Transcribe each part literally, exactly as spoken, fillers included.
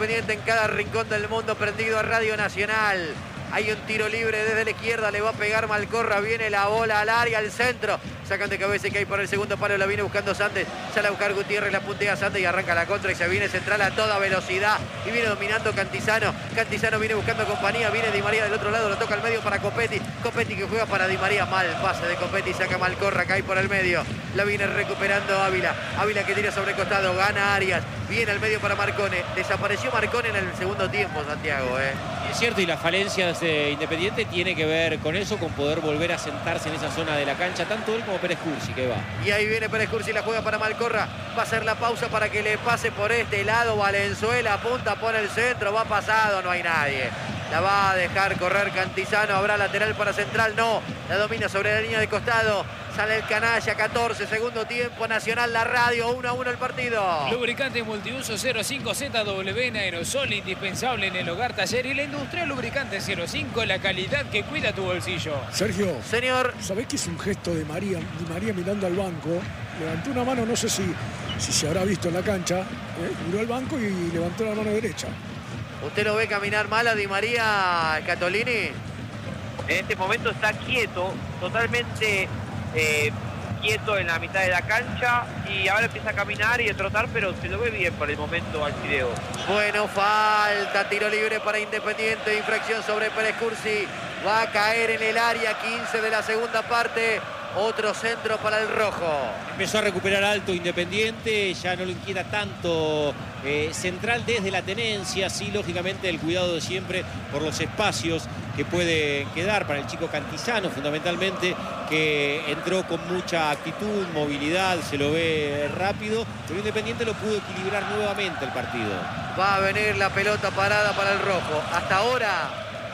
Independiente en cada rincón del mundo, prendido a Radio Nacional. Hay un tiro libre desde la izquierda, le va a pegar Malcorra, viene la bola al área, al centro. Sacan de cabeza y que hay por el segundo palo, la viene buscando Sandes. Sale a buscar Gutiérrez, la puntea Sandes y arranca la contra y se viene central a toda velocidad. Y viene dominando Cantizano. Cantizano viene buscando compañía, viene Di María del otro lado, lo toca al medio para Copetti. Copetti que juega para Di María, mal pase de Copetti, saca Malcorra, cae por el medio. La viene recuperando Ávila. Ávila que tira sobre costado, gana Arias. Viene al medio para Marcone. Desapareció Marcone en el segundo tiempo, Santiago, ¿eh? Es cierto, y las falencias de Independiente tiene que ver con eso, con poder volver a sentarse en esa zona de la cancha, tanto él como Pérez Cursi, que va. Y ahí viene Pérez Cursi, la juega para Malcorra. Va a ser la pausa para que le pase por este lado. Valenzuela apunta por el centro, va pasado, no hay nadie. La va a dejar correr Cantizano, habrá lateral para Central, no. La domina sobre la línea de costado. Sale el canalla, catorce, segundo tiempo, Nacional, la radio, uno a uno el partido. Lubricante multiuso cero cinco Z W en aerosol, indispensable en el hogar, taller y la industria. Lubricante cero cinco, la calidad que cuida tu bolsillo. Sergio. Señor. ¿Sabés que es un gesto de María, de María mirando al banco? Levantó una mano, no sé si, si se habrá visto en la cancha, ¿eh? Miró al banco y levantó la mano derecha. ¿Usted lo ve caminar mal a Di María, Catolini? En este momento está quieto, totalmente eh, quieto en la mitad de la cancha y ahora empieza a caminar y a trotar, pero se lo ve bien por el momento al video. Bueno, falta, tiro libre para Independiente, infracción sobre Pérez Cursi. Va a caer en el área, quince de la segunda parte. Otro centro para el rojo. Empezó a recuperar alto Independiente, ya no lo inquieta tanto eh, Central desde la tenencia, sí, lógicamente el cuidado de siempre por los espacios que puede quedar para el chico Cantizano, fundamentalmente, que entró con mucha actitud, movilidad, se lo ve rápido, pero Independiente lo pudo equilibrar nuevamente el partido. Va a venir la pelota parada para el rojo. Hasta ahora,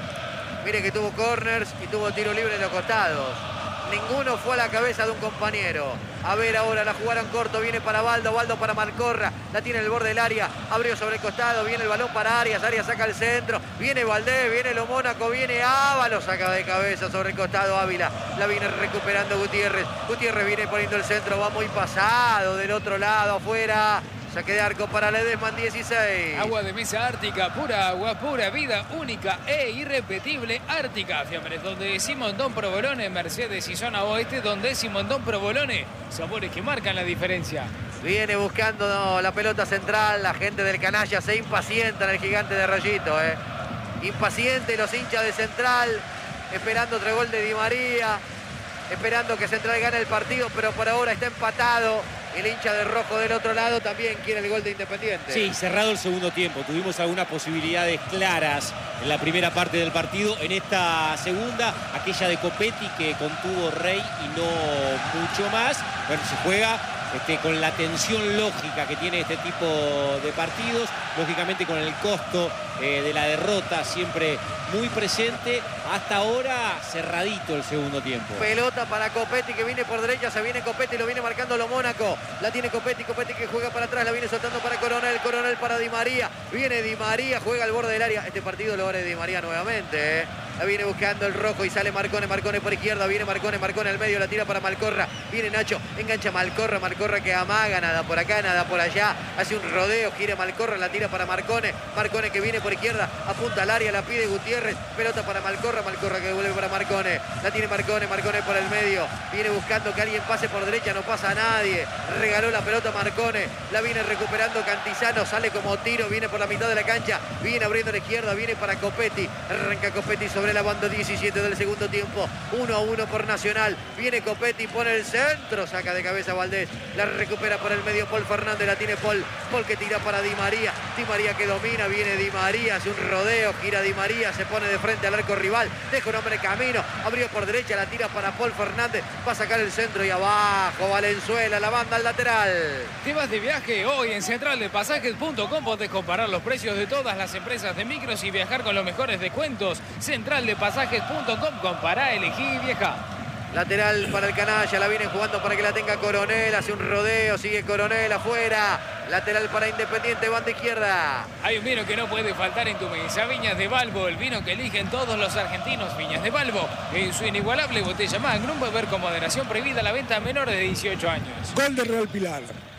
mire que tuvo corners y tuvo tiro libre en los costados. Ninguno fue a la cabeza de un compañero. A ver ahora, la jugaron corto, viene para Baldo, Baldo para Malcorra, la tiene en el borde del área, abrió sobre el costado, viene el balón para Arias, Arias saca el centro, viene Valdés, viene Lo Mónaco, viene Ávalo, saca de cabeza sobre el costado Ávila, la viene recuperando Gutiérrez, Gutiérrez viene poniendo el centro, va muy pasado del otro lado, afuera. Saque de arco para Ledesma, dieciséis. Agua de mesa Ártica, pura agua, pura vida, única e irrepetible. Ártica, Fiambres, donde Simondón Provolone, Mercedes y zona oeste, donde Simondón Provolone, sabores que marcan la diferencia. Viene buscando no, la pelota central, la gente del canalla se impacienta en el gigante de Rayito. Eh. Impaciente los hinchas de Central, esperando otro gol de Di María, esperando que Central gane el partido, pero por ahora está empatado. El hincha de rojo del otro lado también quiere el gol de Independiente. Sí, cerrado el segundo tiempo. Tuvimos algunas posibilidades claras en la primera parte del partido. En esta segunda, aquella de Copetti que contuvo Rey y no mucho más. Bueno, se juega este, con la tensión lógica que tiene este tipo de partidos. Lógicamente con el costo eh, de la derrota siempre muy presente. Hasta ahora cerradito el segundo tiempo. Pelota para Copetti que viene por derecha, se viene Copetti, lo viene marcando Lo Mónaco. La tiene Copetti, Copetti que juega para atrás, la viene soltando para Coronel, Coronel para Di María. Viene Di María, juega al borde del área. Este partido lo abre Di María nuevamente, ¿eh? La viene buscando el rojo y sale Marcone, Marcone por izquierda, viene Marcone, Marcone al medio, la tira para Malcorra. Viene Nacho, engancha Malcorra, Malcorra que amaga, nada por acá, nada por allá. Hace un rodeo, gira Malcorra, la tira para Marcone. Marcone que viene por izquierda, apunta al área, la pide Gutiérrez. Pelota para Malcorra, Malcorra que devuelve para Marcone. La tiene Marcone, Marcone por el medio. Viene buscando que alguien pase por derecha, no pasa a nadie. Regaló la pelota Marcone, la viene recuperando Cantizano, sale como tiro, viene por la mitad de la cancha. Viene abriendo a la izquierda, viene para Copetti. Arranca Copetti sobre la banda, diecisiete del segundo tiempo. uno a uno por Nacional. Viene Copetti, pone el centro, saca de cabeza Valdés. La recupera por el medio Paul Fernández, la tiene Paul. Paul que tira para Di María. Di María que domina, viene Di María, hace un rodeo, gira Di María, se pone de frente al arco rival. Deja un hombre camino, abrió por derecha, la tira para Paul Fernández. Va a sacar el centro y abajo Valenzuela, la banda al lateral. ¿Te vas de viaje? Hoy en central de pasajes punto com podés comparar los precios de todas las empresas de micros y viajar con los mejores descuentos. central de pasajes punto com, compará, elegí y viaja. Lateral para el canalla, la viene jugando para que la tenga Coronel, hace un rodeo, sigue Coronel afuera. Lateral para Independiente, banda izquierda. Hay un vino que no puede faltar en tu mesa, Viñas de Balbo, el vino que eligen todos los argentinos. Viñas de Balbo, en su inigualable botella Magnum, beber con moderación, prohibida la venta a menores de dieciocho años. Gol de Real Pilar.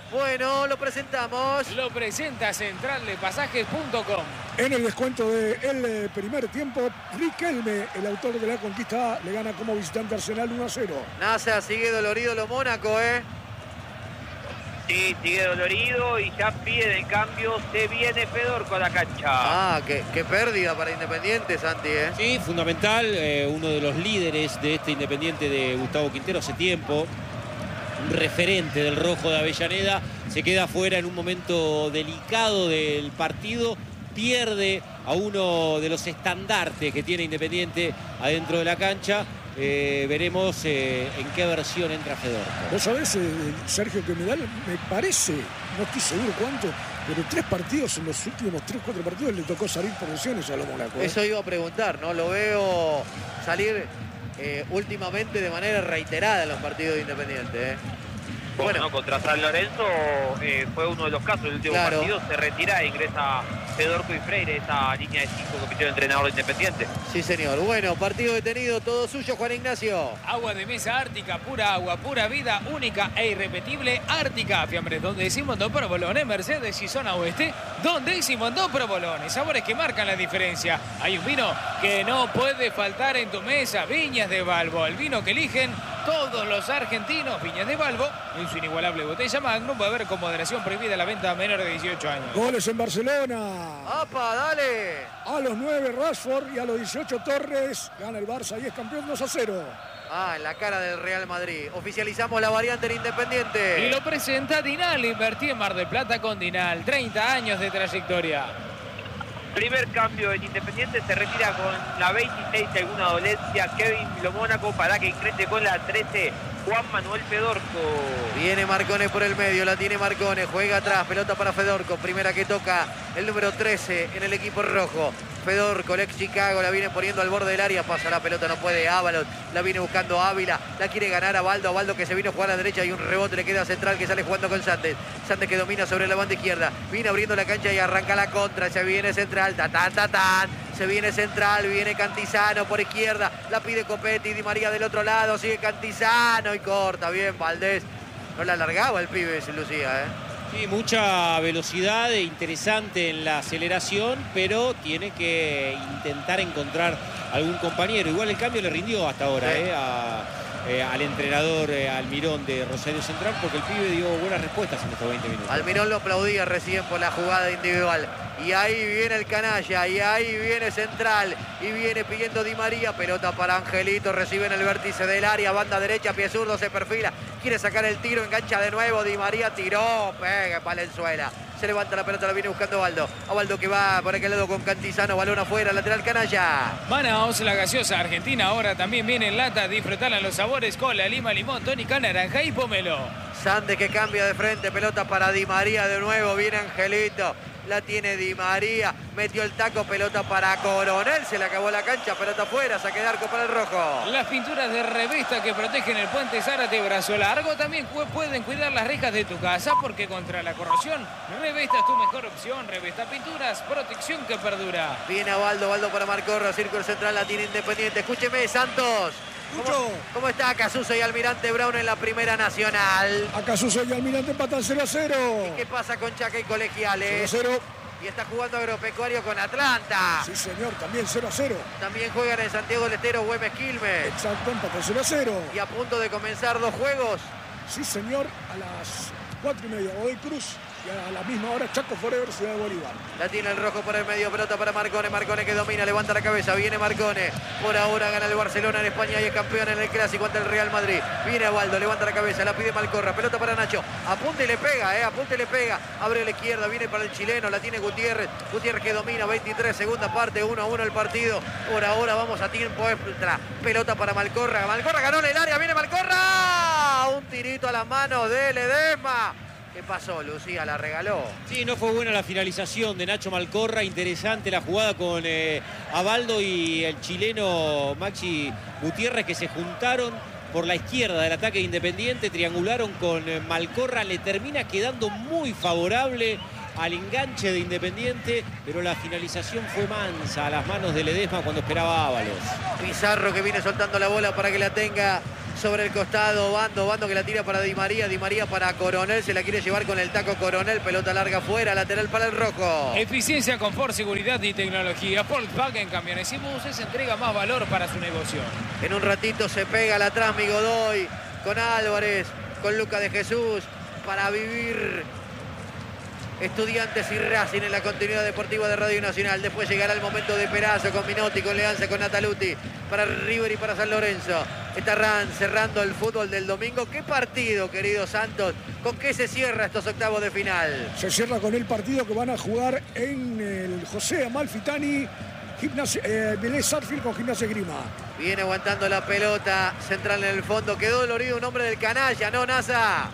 Bueno, lo presentamos. Lo presenta Central de Pasajes punto com. En el descuento del primer tiempo, Riquelme, el autor de la conquista, le gana como visitante Arsenal uno a cero. Nasa sigue dolorido lo Mónaco, ¿eh? Sí, sigue dolorido y ya pide el cambio. Se viene Fedorco a la cancha. Ah, qué, qué pérdida para Independiente, Santi, ¿eh? Sí, fundamental, eh, uno de los líderes de este Independiente de Gustavo Quintero hace tiempo. Un referente del rojo de Avellaneda, se queda fuera en un momento delicado del partido, pierde a uno de los estandartes que tiene Independiente adentro de la cancha. Eh, veremos eh, en qué versión entra Fedorco. Vos sabés, eh, Sergio, que me da, me parece, no estoy seguro cuánto, pero tres partidos en los últimos tres, cuatro partidos le tocó salir por lesiones a los Mónaco. ¿eh? Eso iba a preguntar, ¿no? Lo veo salir eh, últimamente de manera reiterada en los partidos de Independiente, ¿eh? Bueno, bueno, contra San Lorenzo eh, fue uno de los casos del último claro. partido. Se retira e ingresa Fedorco y Freire, esa línea de cinco que pidió el entrenador de Independiente. Sí, señor. Bueno, partido detenido, todo suyo, Juan Ignacio. Agua de mesa Ártica, pura agua, pura vida, única e irrepetible. Ártica, fiambres, donde decimos dos provolones, Mercedes y zona oeste, donde decimos dos provolones, sabores que marcan la diferencia. Hay un vino que no puede faltar en tu mesa, Viñas de Balbo, el vino que eligen todos los argentinos. Viñas de Balbo, en su inigualable botella Magnum, va a haber con moderación prohibida la venta a menores de dieciocho años. Goles en Barcelona. ¡Apa, dale! A los nueve Rashford y a los dieciocho Torres. Gana el Barça y es campeón dos a cero. Ah, en la cara del Real Madrid. Oficializamos la variante en Independiente. Y lo presenta Dinal. Invertí en Mar del Plata con Dinal. treinta años de trayectoria. Primer cambio en Independiente, se retira con la veintiséis, alguna dolencia, Kevin Lo Mónaco, para que ingrese con la trece, Juan Manuel Fedorco. Viene Marcone por el medio, la tiene Marcone, juega atrás, pelota para Fedorco, primera que toca el número trece en el equipo rojo. Fedorco, el ex Chicago, la viene poniendo al borde del área, pasa la pelota, no puede Ábalos, la viene buscando Ávila, la quiere ganar a Baldo, a Baldo que se vino a jugar a la derecha y un rebote le queda a Central que sale jugando con Santos. Santos que domina sobre la banda izquierda, viene abriendo la cancha y arranca la contra, se viene Central, ta ta ta tan, se viene Central, viene Cantizano por izquierda, la pide Copetti, Di María del otro lado, sigue Cantizano y corta, bien Valdés, no la alargaba el pibe, se lucía, ¿eh? Sí, mucha velocidad e interesante en la aceleración, pero tiene que intentar encontrar algún compañero. Igual el cambio le rindió hasta ahora sí. eh, a, eh, al entrenador eh, Almirón de Rosario Central, porque el pibe dio buenas respuestas en estos veinte minutos. Almirón lo aplaudía recién por la jugada individual. Y ahí viene el canalla, y ahí viene Central, y viene pidiendo Di María, pelota para Angelito, recibe en el vértice del área, banda derecha, pie zurdo, se perfila, quiere sacar el tiro, engancha de nuevo, Di María tiró, pega Palenzuela, se levanta la pelota, la viene buscando Baldo, a Baldo que va por aquel lado con Cantizano, balón afuera, lateral canalla. Manaos, la gaseosa argentina, ahora también viene en lata, disfrutarla los sabores, cola, lima, limón, tónica, naranja y pomelo. Sandes que cambia de frente, pelota para Di María de nuevo, viene Angelito. La tiene Di María, metió el taco, pelota para Coronel, se le acabó la cancha, pelota afuera, saque de arco para el rojo. Las pinturas de Revesta que protegen el puente Zárate brazo largo también pueden cuidar las rejas de tu casa, porque contra la corrosión, Revesta es tu mejor opción. Revesta Pinturas, protección que perdura. Viene a Baldo, Baldo para Marcorra, círculo central, la tiene Independiente. Escúcheme, Santos. ¿Cómo, ¿Cómo está Casuso y Almirante Brown en la Primera Nacional? Casuso y Almirante empatan cero a cero. ¿Y qué pasa con Chaca y Colegiales? cero a cero. Y está jugando Agropecuario con Atlanta. Sí, señor, también cero a cero. También juegan en Santiago del Estero, Güemes Quilmes. Exacto, empatan cero a cero. Y a punto de comenzar dos juegos. Sí, señor, a las cuatro y media, Godoy Cruz. Y a la misma hora, Chaco Forever, Ciudad de Bolívar. La tiene el rojo por el medio, pelota para Marcone. Marcone que domina, levanta la cabeza, viene Marcone. Por ahora gana el Barcelona en España y es campeón en el Clásico ante el Real Madrid. Viene a Baldo, levanta la cabeza, la pide Malcorra, pelota para Nacho. Apunta y le pega, eh, apunta y le pega. Abre a la izquierda, viene para el chileno, la tiene Gutiérrez. Gutiérrez que domina, veintitrés, segunda parte, uno a uno el partido. Por ahora vamos a tiempo extra. Pelota para Malcorra. Malcorra ganó en el área, viene Malcorra. Un tirito a la mano de Ledesma. ¿Qué pasó, Lucía? ¿La regaló? Sí, no fue buena la finalización de Nacho Malcorra. Interesante la jugada con eh, Abaldo y el chileno Maxi Gutiérrez, que se juntaron por la izquierda del ataque Independiente, triangularon con eh, Malcorra. Le termina quedando muy favorable al enganche de Independiente, pero la finalización fue mansa a las manos de Ledesma cuando esperaba Ábalos. Pizarro que viene soltando la bola para que la tenga sobre el costado, Bando, Bando que la tira para Di María, Di María para Coronel, se la quiere llevar con el taco Coronel, pelota larga afuera, lateral para el rojo. Eficiencia, confort, seguridad y tecnología. Volkswagen Camiones y Buses entrega más valor para su negocio. En un ratito se pega la atrás mi Godoy, con Álvarez, con Luca de Jesús, para vivir Estudiantes y Racing en la continuidad deportiva de Radio Nacional. Después llegará el momento de Perazo con Minotti, con Leanza, con Nataluti, para River y para San Lorenzo. Está Ran cerrando el fútbol del domingo. ¿Qué partido, querido Santos? ¿Con qué se cierra estos octavos de final? Se cierra con el partido que van a jugar en el José Amalfitani, Gimnasia, eh, Vélez Sarsfield con Gimnasia Esgrima. Viene aguantando la pelota, central en el fondo. Quedó dolorido un hombre del canalla, ¿no, Nasa?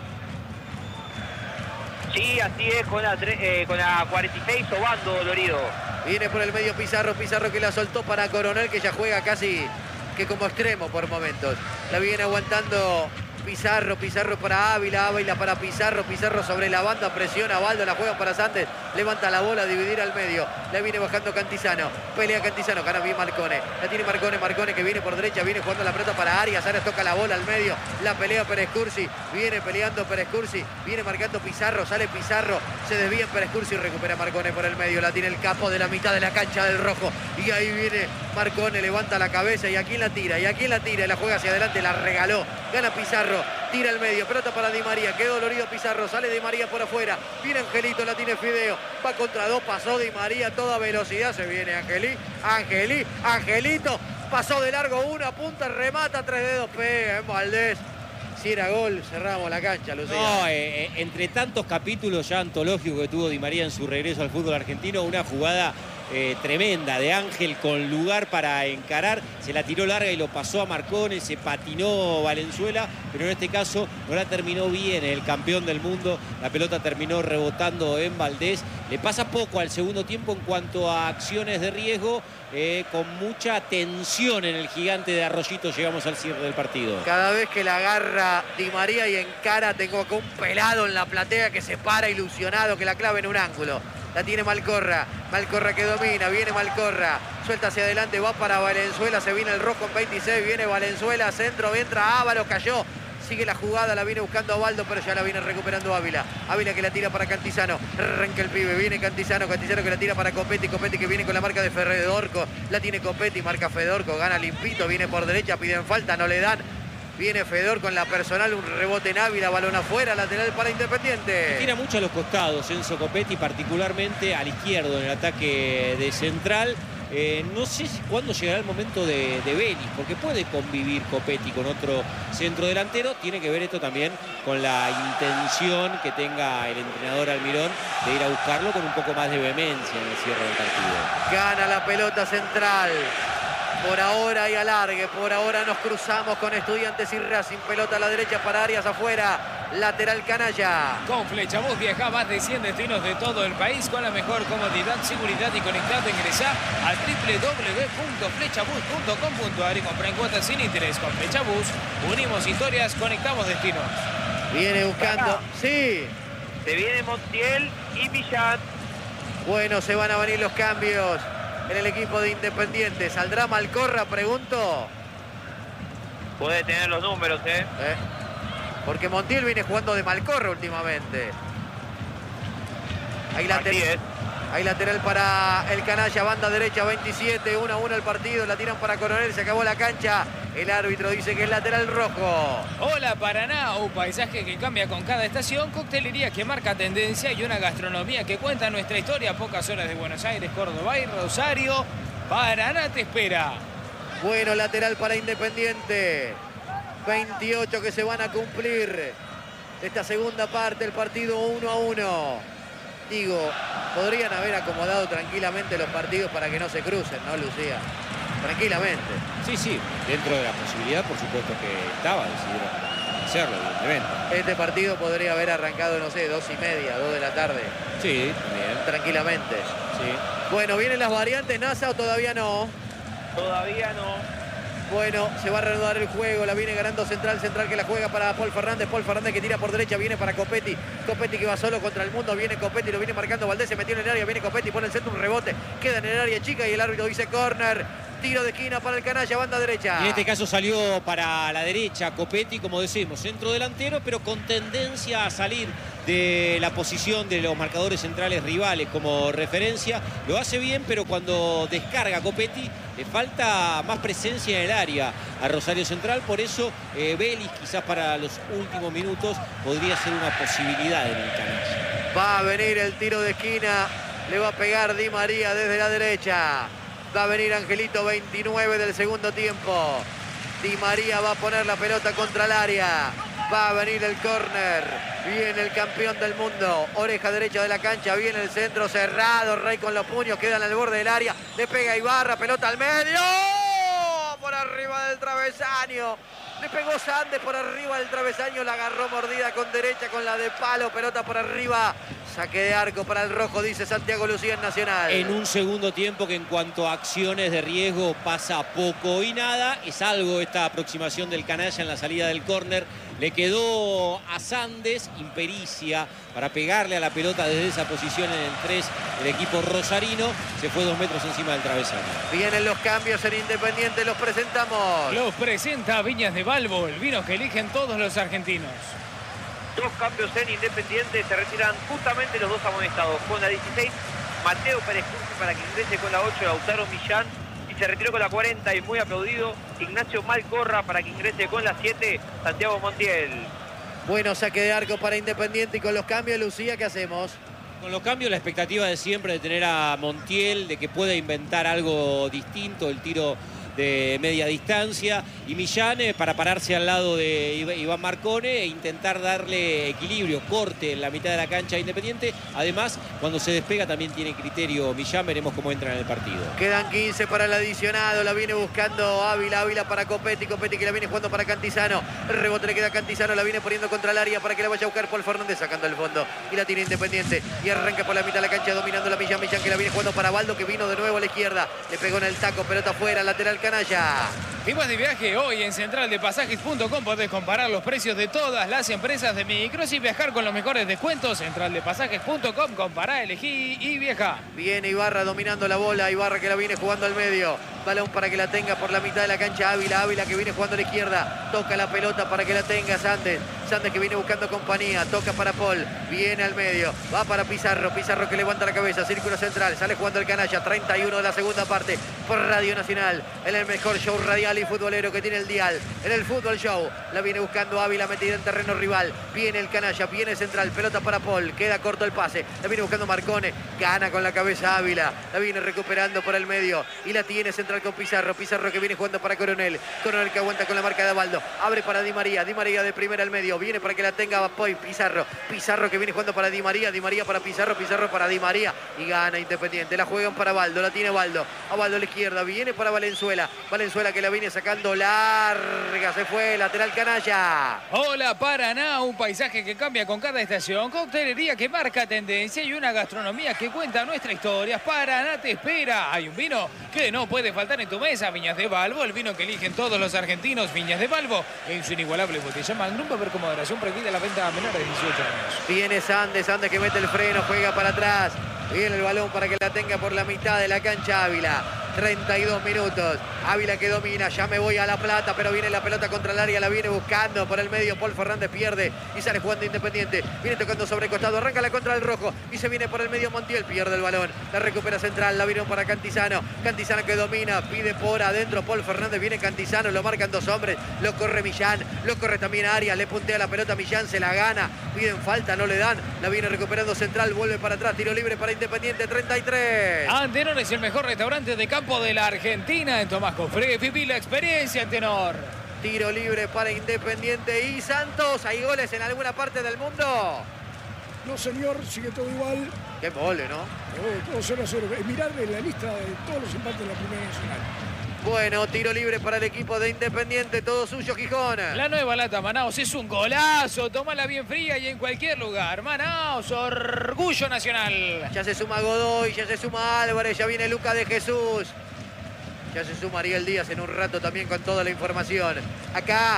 Sí, así es, con la, eh, con la cuarenta y seis, Obando dolorido. Viene por el medio Pizarro, Pizarro que la soltó para Coronel, que ya juega casi que como extremo por momentos. La viene aguantando Pizarro, Pizarro para Ávila, Ávila para Pizarro, Pizarro sobre la banda, presiona a Baldo, la juega para Santos, levanta la bola, dividir al medio, la viene bajando Cantizano, pelea Cantizano, gana bien Marcone, la tiene Marcone, Marcone que viene por derecha, viene jugando la pelota para Arias, Arias toca la bola al medio, la pelea Pérez Cursi, viene peleando Pérez Cursi, viene marcando Pizarro, sale Pizarro, se desvía en Pérez Cursi, recupera Marcone por el medio, la tiene el capo de la mitad de la cancha del rojo, y ahí viene Marcone, levanta la cabeza, y aquí la tira, y aquí la tira, y la juega hacia adelante, la regaló, gana Pizarro, tira el medio, pelota para Di María, quedó dolorido Pizarro, sale Di María por afuera, viene Angelito, la tiene Fideo, va contra dos, pasó Di María, toda velocidad, se viene Angelí, Angelí, Angelito, pasó de largo una punta, remata, tres dedos, pega en Valdés. Si era gol, cerramos la cancha, Lucía. No, eh, entre tantos capítulos ya antológicos que tuvo Di María en su regreso al fútbol argentino, una jugada eh, tremenda de Ángel con lugar para encarar, se la tiró larga y lo pasó a Marcone, se patinó Valenzuela, pero en este caso no la terminó bien el campeón del mundo, la pelota terminó rebotando en Valdés, le pasa poco al segundo tiempo en cuanto a acciones de riesgo, eh, con mucha tensión en el gigante de Arroyito, llegamos al cierre del partido. Cada vez que la agarra Di María y encara, tengo acá un pelado en la platea que se para ilusionado, que la clave en un ángulo. La tiene Malcorra, Malcorra que domina, viene Malcorra, suelta hacia adelante, va para Valenzuela, se viene el rojo en veintiséis, viene Valenzuela, centro, entra Ávalos, cayó, sigue la jugada, la viene buscando a Baldo, pero ya la viene recuperando Ávila, Ávila que la tira para Cantizano, arranca el pibe, viene Cantizano, Cantizano que la tira para Copetti, Copetti que viene con la marca de Fedorco, la tiene Copetti, marca Fedorco, gana limpito, viene por derecha, piden falta, no le dan. Viene Fedor con la personal, un rebote en Ávila, balón afuera, lateral para Independiente. Tira mucho a los costados Enzo Copetti, particularmente al izquierdo en el ataque de central. Eh, no sé si cuándo llegará el momento de, de Vélez, porque puede convivir Copetti con otro centro delantero. Tiene que ver esto también con la intención que tenga el entrenador Almirón de ir a buscarlo con un poco más de vehemencia en el cierre del partido. Gana la pelota central. Por ahora y alargue, por ahora nos cruzamos con Estudiantes y Racing. Pelota a la derecha para Arias afuera. Lateral canalla. Con Flechabús viaja a más de cien destinos de todo el país con la mejor comodidad, seguridad y conectado. Ingresá a doble u doble u doble u punto flechabús punto com punto a r y compra en cuotas sin interés. Con Flechabús unimos historias, conectamos destinos. Viene buscando. Acá. Sí. Se viene Montiel y Millán. Bueno, se van a venir los cambios en el equipo de Independiente. ¿Saldrá Malcorra, pregunto? Puede tener los números, ¿eh? ¿Eh? Porque Montiel viene jugando de Malcorra últimamente. Ahí lateral, ahí lateral para el canalla, banda derecha, veintisiete, uno a uno el partido, la tiran para Coronel, se acabó la cancha. El árbitro dice que es lateral rojo. Hola Paraná, un paisaje que cambia con cada estación, coctelería que marca tendencia y una gastronomía que cuenta nuestra historia a pocas horas de Buenos Aires, Córdoba y Rosario. Paraná te espera. Bueno, lateral para Independiente. veintiocho que se van a cumplir. Esta segunda parte, el partido uno a uno. Digo, podrían haber acomodado tranquilamente los partidos para que no se crucen, ¿no, Lucía? Tranquilamente. Sí, sí, dentro de la posibilidad, por supuesto que estaba, decidieron hacerlo, evidentemente. Este partido podría haber arrancado, no sé, dos y media, dos de la tarde. Sí, también. Tranquilamente. Sí. Bueno, ¿vienen las variantes, NASA, o todavía no? Todavía no. Bueno, se va a reanudar el juego, la viene ganando Central, Central que la juega para Paul Fernández, Paul Fernández que tira por derecha, viene para Copetti, Copetti que va solo contra el mundo, viene Copetti, lo viene marcando Valdés, se metió en el área, viene Copetti, pone el centro, un rebote, queda en el área chica y el árbitro dice córner, Tiro de esquina para el canalla, banda derecha. Y en este caso salió para la derecha Copetti, como decimos, centro delantero, pero con tendencia a salir de la posición de los marcadores centrales rivales como referencia. Lo hace bien, pero cuando descarga Copetti le falta más presencia en el área a Rosario Central. Por eso eh, Vélez quizás para los últimos minutos podría ser una posibilidad en el canalla. Va a venir el tiro de esquina, le va a pegar Di María desde la derecha. Va a venir Angelito, veintinueve del segundo tiempo. Di María va a poner la pelota contra el área. Va a venir el córner. Viene el campeón del mundo. Oreja derecha de la cancha. Viene el centro cerrado. Rey con los puños. Queda en el borde del área. Le pega Ibarra. Pelota al medio. Por arriba del travesaño. Le pegó Sandes por arriba del travesaño. La agarró mordida con derecha con la de palo. Pelota por arriba. Saque de arco para el rojo, dice Santiago Lucía en Nacional. En un segundo tiempo que en cuanto a acciones de riesgo pasa poco y nada. Es algo esta aproximación del canalla en la salida del córner. Le quedó a Sandes impericia para pegarle a la pelota desde esa posición en el tres del equipo rosarino. Se fue dos metros encima del travesaño. Vienen los cambios en Independiente, los presentamos. Los presenta Viñas de Balbo, el vino que eligen todos los argentinos. Dos cambios en Independiente, se retiran justamente los dos amonestados. Con la dieciséis, Mateo Pérez Cursi para que ingrese con la ocho, Lautaro Millán. Y se retiró con la cuarenta y muy aplaudido, Ignacio Malcorra para que ingrese con la siete, Santiago Montiel. Bueno, saque de arco para Independiente y con los cambios, Lucía, ¿qué hacemos? Con los cambios, la expectativa de siempre de tener a Montiel, de que pueda inventar algo distinto, el tiro de media distancia, y Millán eh, para pararse al lado de Iván Marcone e intentar darle equilibrio, corte en la mitad de la cancha a Independiente. Además, cuando se despega también tiene criterio Millán, veremos cómo entra en el partido. Quedan quince para el adicionado, la viene buscando Ávila, Ávila para Copetti, Copetti que la viene jugando para Cantizano, el rebote le queda a Cantizano, la viene poniendo contra el área para que la vaya a buscar Paul Fernández, sacando el fondo, y la tiene Independiente, y arranca por la mitad de la cancha dominando la Millán, Millán que la viene jugando para Baldo, que vino de nuevo a la izquierda, le pegó en el taco, pelota afuera, lateral canalla. Si vas de viaje hoy en central de pasajes punto com podés comparar los precios de todas las empresas de micros y viajar con los mejores descuentos. central de pasajes punto com, compará, elegí y viaja. Viene Ibarra dominando la bola, Ibarra que la viene jugando al medio, balón para que la tenga por la mitad de la cancha Ávila, Ávila que viene jugando a la izquierda, toca la pelota para que la tenga Sandes, Sandes que viene buscando compañía, toca para Paul, viene al medio, va para Pizarro, Pizarro que levanta la cabeza, círculo central, sale jugando el canalla, treinta y uno de la segunda parte, por Radio Nacional, en el mejor show radial y futbolero que tiene el dial, en el Fútbol Show, la viene buscando Ávila metida en terreno rival, viene el canalla, viene central, pelota para Paul, queda corto el pase, la viene buscando Marcone, gana con la cabeza Ávila, la viene recuperando por el medio y la tiene central con Pizarro, Pizarro que viene jugando para Coronel, Coronel que aguanta con la marca de Abaldo, abre para Di María, Di María de primera al medio, viene para que la tenga Poi, Pizarro, Pizarro que viene jugando para Di María, Di María para Pizarro, Pizarro para Di María y gana Independiente, la juegan para Baldo, la tiene Baldo, a Baldo a la izquierda, viene para Valenzuela, Valenzuela que la viene sacando larga, se fue, lateral canalla. Hola Paraná, un paisaje que cambia con cada estación, coctelería que marca tendencia y una gastronomía que cuenta nuestra historia. Paraná te espera, hay un vino que no puede faltar en tu mesa, Viñas de Balbo, el vino que eligen todos los argentinos, Viñas de Balbo, en su inigualable botella Magnum, beber con moderación, prohibida la venta a menores de dieciocho años. Viene Sandes, Sandes que mete el freno, juega para atrás, viene el balón para que la tenga por la mitad de la cancha Ávila. treinta y dos minutos, Ávila que domina, ya me voy a La Plata, pero viene la pelota contra el área, la viene buscando por el medio, Paul Fernández pierde y sale jugando Independiente, viene tocando sobre costado, arranca la contra el rojo y se viene por el medio Montiel, pierde el balón, la recupera central, la vino para Cantizano, Cantizano que domina, pide por adentro, Paul Fernández, viene Cantizano, lo marcan dos hombres, lo corre Millán, lo corre también Arias, le puntea la pelota Millán, se la gana, piden falta, no le dan, la viene recuperando central, vuelve para atrás, tiro libre para Independiente, treinta y tres. Antenor es el mejor restaurante de campo de la Argentina, en Tomás Cofré, viví la experiencia Antenor. Tiro libre para Independiente y Santos. ¿Hay goles en alguna parte del mundo? No, señor, sigue todo igual. Qué mole, ¿no? Todo, todo cero a cero. Mirar la lista de todos los empates de la Primera Nacional. Bueno, tiro libre para el equipo de Independiente, todo suyo Gijón. La nueva lata Manaos es un golazo, tómala bien fría y en cualquier lugar. Manaos, orgullo nacional. Ya se suma Godoy, ya se suma Álvarez, ya viene Luca de Jesús. Ya se suma Ariel Díaz en un rato también con toda la información. Acá,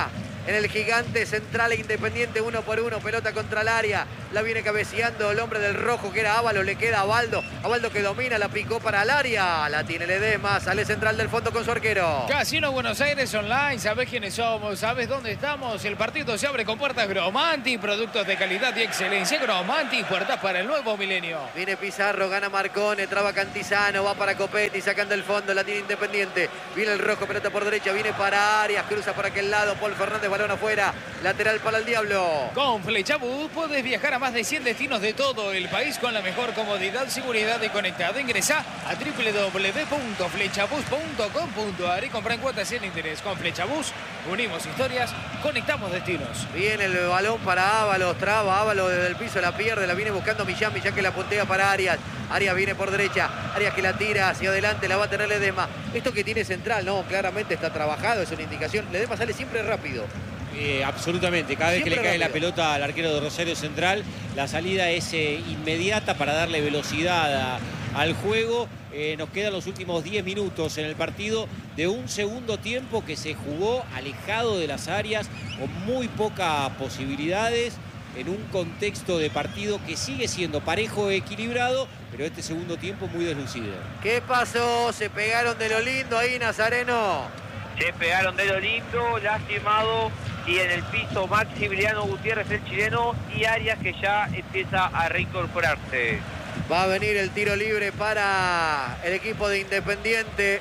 en el gigante central e Independiente uno por uno, pelota contra el área, la viene cabeceando el hombre del rojo que era Ábalos, le queda a Baldo, a Baldo que domina, la picó para el área, la tiene Ledesma, sale central del fondo con su arquero. Casino Buenos Aires Online, ¿sabés quiénes somos? ¿Sabés dónde estamos? El partido se abre con puertas Gromanti, productos de calidad y excelencia. Gromanti, puertas para el nuevo milenio. Viene Pizarro, gana Marcone, traba Cantizano, va para Copetti, sacando el fondo, la tiene Independiente. Viene el rojo, pelota por derecha, viene para Arias, cruza por aquel lado, Paul Fernández, balón afuera, lateral para el Diablo. Con Flechabús podés viajar a más de cien destinos de todo el país con la mejor comodidad, seguridad y conectado. Ingresá a w w w punto flechabús punto com punto a r y compra en cuotas sin interés. Con Flechabús unimos historias, conectamos destinos. Viene el balón para Ábalos, traba Ábalos desde el piso, la pierde, la viene buscando Millán, Millán que la puntea para Arias. Arias viene por derecha, Arias que la tira hacia adelante, la va a tener Ledesma. Esto que tiene central, no, claramente está trabajado, es una indicación. Ledesma sale siempre rápido. Eh, absolutamente, cada vez Siempre que le cae rápido. la pelota al arquero de Rosario Central, la salida es eh, inmediata para darle velocidad a, al juego. Eh, nos quedan los últimos diez minutos en el partido de un segundo tiempo que se jugó alejado de las áreas, con muy pocas posibilidades, en un contexto de partido que sigue siendo parejo, equilibrado, pero este segundo tiempo muy deslucido. ¿Qué pasó? Se pegaron de lo lindo ahí, Nazareno. Se pegaron de lo lindo, lastimado, y en el piso Maximiliano Gutiérrez, el chileno, y Arias que ya empieza a reincorporarse. Va a venir el tiro libre para el equipo de Independiente.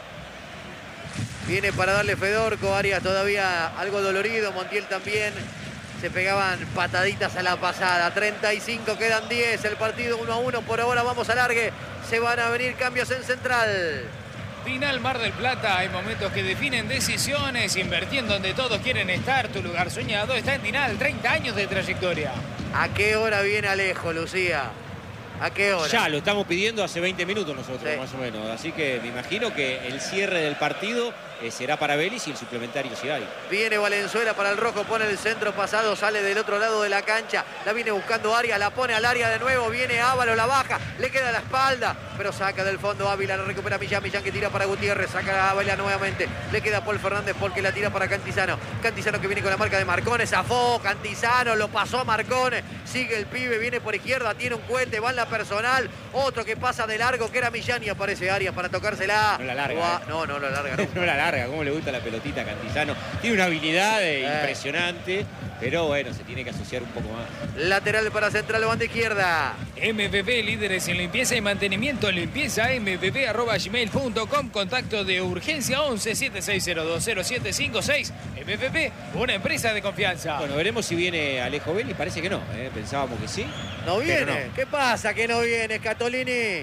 Viene para darle Fedorco, Arias todavía algo dolorido, Montiel también. Se pegaban pataditas a la pasada. treinta y cinco, quedan diez, el partido uno a uno. Por ahora vamos a largue. Se van a venir cambios en central. Final Mar del Plata, hay momentos que definen decisiones, invirtiendo donde todos quieren estar. Tu lugar soñado está en Dinal, treinta años de trayectoria. ¿A qué hora viene Alejo, Lucía? ¿A qué hora? Ya, lo estamos pidiendo hace veinte minutos nosotros, Sí. más o menos. Así que me imagino que el cierre del partido eh, será para Vélez y el suplementario si hay. Viene Valenzuela para el rojo, pone el centro pasado, sale del otro lado de la cancha. La viene buscando Arias, la pone al área de nuevo. Viene Ábalos, la baja, le queda la espalda, pero saca del fondo Ávila, la recupera Millán, Millán que tira para Gutiérrez, saca a Ávila nuevamente. Le queda Paul Fernández porque la tira para Cantizano. Cantizano que viene con la marca de Marcone, zafó Cantizano, lo pasó a Marcone. Sigue el pibe, viene por izquierda, tiene un cohete, va en la personal. Otro que pasa de largo que era Millán y aparece Arias para tocársela. No la larga, Gua- eh. No, no la larga, no. No la larga, cómo le gusta la pelotita a Cantizano. Tiene una habilidad eh, Eh. impresionante, pero bueno, se tiene que asociar un poco más. Lateral para central, banda izquierda. M V P, líderes en limpieza y mantenimiento. Limpieza m v p arroba gmail punto com. Contacto de urgencia once, setenta y seis cero dos, cero siete cinco seis. M V P, una empresa de confianza. Bueno, veremos si viene Alejo Vélez. Parece que no, eh. Pensábamos que sí. No viene. Pero no. ¿Qué pasa que no viene, Scatolini?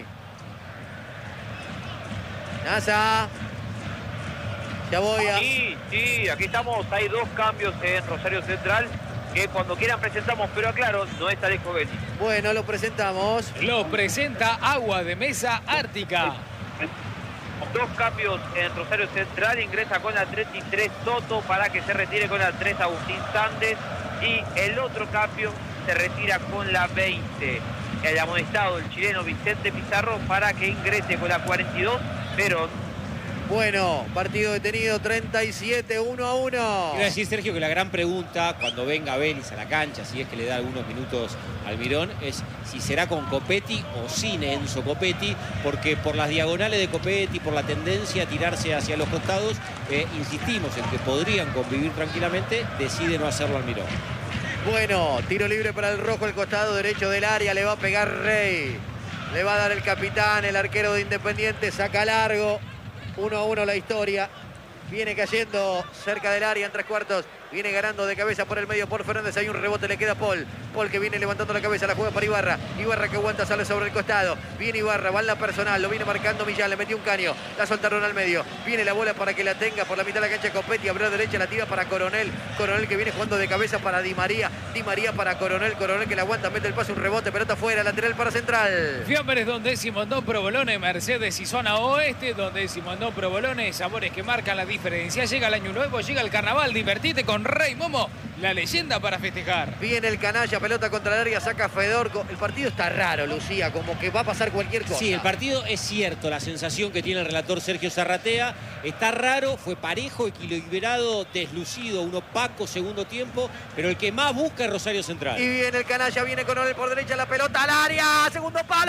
Nasa. Ya voy a... Sí, sí, aquí estamos. Hay dos cambios en Rosario Central que cuando quieran presentamos, pero aclaro, no es Alejo Vélez. Bueno, lo presentamos. Lo presenta Agua de Mesa Ártica. Dos cambios en Rosario Central. Ingresa con la treinta y tres Soto para que se retire con la tres Agustín Sández. Y el otro cambio se retira con la veinte. El amonestado, el chileno Vicente Pizarro, para que ingrese con la cuarenta y dos Perón. Bueno, partido detenido, treinta y siete, uno a uno. Quiero decir, Sergio, que la gran pregunta cuando venga Vélez a la cancha, si es que le da algunos minutos al Mirón, es si será con Copetti o sin Enzo Copetti, porque por las diagonales de Copetti, por la tendencia a tirarse hacia los costados, eh, insistimos en que podrían convivir tranquilamente, decide no hacerlo al Mirón. Bueno, tiro libre para el rojo, el costado derecho del área, le va a pegar Rey. Le va a dar el capitán, el arquero de Independiente, saca largo. Uno a uno la historia. Viene cayendo cerca del área en tres cuartos. Viene ganando de cabeza por el medio por Fernández. Hay un rebote, le queda Paul. Paul que viene levantando la cabeza, la juega para Ibarra. Ibarra que aguanta, sale sobre el costado. Viene Ibarra, va en la personal, lo viene marcando Millán, le metió un caño. La soltaron al medio. Viene la bola para que la tenga por la mitad de la cancha Copetti. Abrió derecha, la tira para Coronel. Coronel que viene jugando de cabeza para Di María. Di María para Coronel. Coronel que la aguanta, mete el pase, un rebote, pelota afuera, lateral para Central. Fiambres donde Simondón Provolone, Mercedes y zona oeste, donde Simondón Provolone, sabores que marcan la diferencia. Llega el año nuevo, llega el carnaval, divertite con con Rey Momo, la leyenda para festejar. Viene el canalla, pelota contra el área, saca Fedorco. El partido está raro, Lucía, como que va a pasar cualquier cosa. Sí, el partido es cierto, la sensación que tiene el relator Sergio Zarratea. Está raro, fue parejo, equilibrado, deslucido, un opaco segundo tiempo, pero el que más busca es Rosario Central. Y viene el canalla, viene con Coronel por derecha, la pelota al área, segundo palo,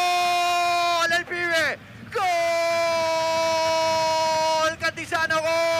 ¡gol! ¡El pibe! ¡Gol! Cantizano, gol.